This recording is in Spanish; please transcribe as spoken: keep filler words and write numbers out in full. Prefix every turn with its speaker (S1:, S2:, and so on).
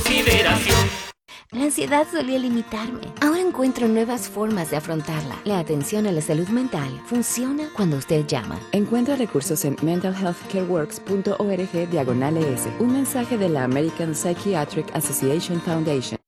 S1: consideración.
S2: La ansiedad solía limitarme. Ahora encuentro nuevas formas de afrontarla. La atención a la salud mental funciona cuando usted llama.
S3: Encuentra recursos en mental health care works punto org diagonal es. Un mensaje de la American Psychiatric Association Foundation.